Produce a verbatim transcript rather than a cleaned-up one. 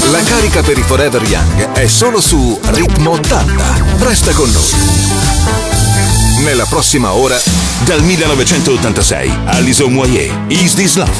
La carica per i Forever Young è solo su Ritmo ottanta. Resta con noi. Nella prossima ora, dal millenovecentottantasei, Alison Moyet, Is This Love?